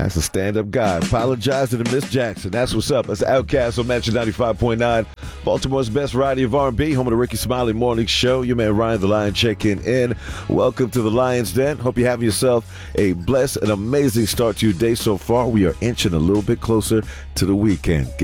That's a stand-up guy. Apologizing to Miss Jackson. That's what's up. That's Outkast on Mansion 95.9. Baltimore's best variety of R&B. Home of the Ricky Smiley Morning Show. Your man Ryan the Lion checking in. Welcome to the Lion's Den. Hope you're having yourself a blessed and amazing start to your day so far. We are inching a little bit closer to the weekend.